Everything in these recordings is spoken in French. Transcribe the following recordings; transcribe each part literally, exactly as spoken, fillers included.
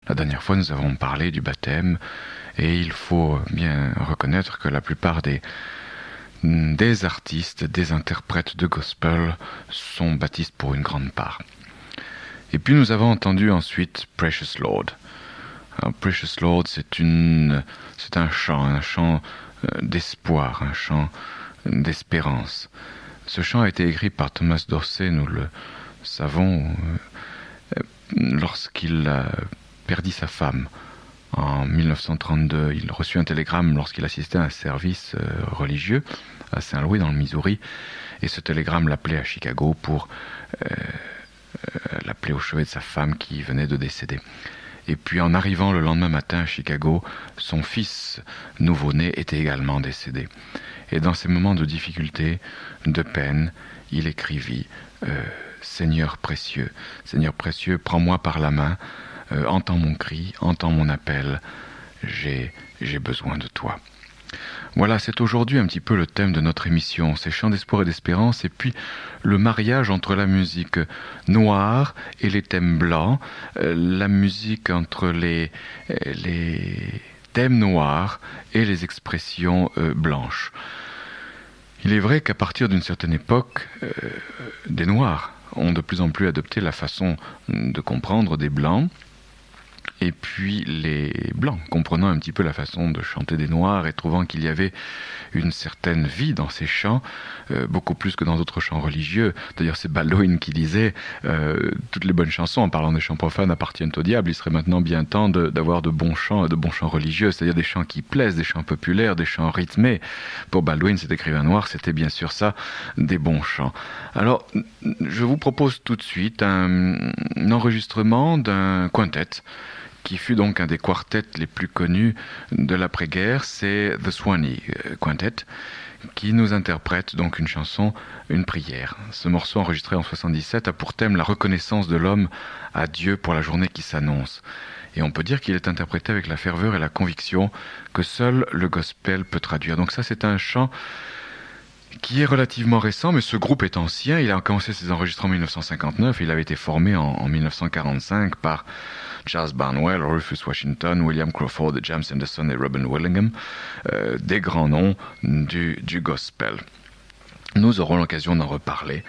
La dernière fois, nous avons parlé du baptême et il faut bien reconnaître que la plupart des, des artistes, des interprètes de gospel sont baptistes pour une grande part. Et puis nous avons entendu ensuite Precious Lord. Alors, Precious Lord, c'est, une, c'est un chant, un chant d'espoir, un chant d'espérance. Ce chant a été écrit par Thomas Dorsey, nous le savons, euh, lorsqu'il a perdu sa femme en dix-neuf cent trente-deux. Il reçut un télégramme lorsqu'il assistait à un service euh, religieux à Saint-Louis dans le Missouri, et ce télégramme l'appelait à Chicago pour euh, euh, l'appeler au chevet de sa femme qui venait de décéder. Et puis en arrivant le lendemain matin à Chicago, son fils nouveau-né était également décédé. Et dans ces moments de difficulté, de peine, il écrivit euh, « Seigneur précieux, Seigneur précieux, prends-moi par la main, euh, entends mon cri, entends mon appel, j'ai, j'ai besoin de toi ». Voilà, c'est aujourd'hui un petit peu le thème de notre émission, ces chants d'espoir et d'espérance, et puis le mariage entre la musique noire et les thèmes blancs, euh, la musique entre les, les thèmes noirs et les expressions euh, blanches. Il est vrai qu'à partir d'une certaine époque, euh, des noirs ont de plus en plus adopté la façon de comprendre des blancs, et puis les blancs, comprenant un petit peu la façon de chanter des noirs et trouvant qu'il y avait une certaine vie dans ces chants, euh, beaucoup plus que dans d'autres chants religieux. D'ailleurs, c'est Baldwin qui disait euh, « Toutes les bonnes chansons, en parlant des chants profanes, appartiennent au diable. Il serait maintenant bien temps de, d'avoir de bons chants, de bons chants religieux, c'est-à-dire des chants qui plaisent, des chants populaires, des chants rythmés. » Pour Baldwin, cet écrivain noir, c'était bien sûr ça, des bons chants. Alors, je vous propose tout de suite un, un enregistrement d'un quintet, qui fut donc un des quartets les plus connus de l'après-guerre, c'est The Swanee Quintet, qui nous interprète donc une chanson, une prière. Ce morceau enregistré en soixante-dix-sept a pour thème la reconnaissance de l'homme à Dieu pour la journée qui s'annonce. Et on peut dire qu'il est interprété avec la ferveur et la conviction que seul le gospel peut traduire. Donc ça, c'est un chant qui est relativement récent, mais ce groupe est ancien. Il a commencé ses enregistrements en dix-neuf cent cinquante-neuf. Il avait été formé en, en dix-neuf cent quarante-cinq par Charles Barnwell, Rufus Washington, William Crawford, James Anderson et Robin Willingham, euh, des grands noms du, du gospel. Nous aurons l'occasion d'en reparler.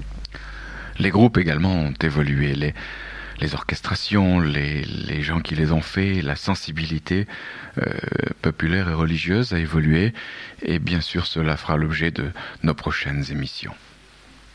Les groupes également ont évolué. Les, les orchestrations, les, les gens qui les ont fait, la sensibilité euh, populaire et religieuse a évolué. Et bien sûr, cela fera l'objet de nos prochaines émissions.